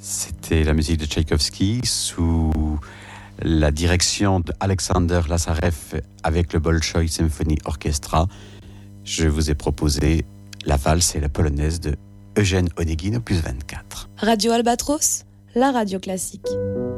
C'était la musique de Tchaïkovski sous la direction d'Alexander Lazarev avec le Bolchoï Symphony Orchestra. Je vous ai proposé la valse et la polonaise de Eugène Onegin, opus 24. Radio Albatros, la radio classique.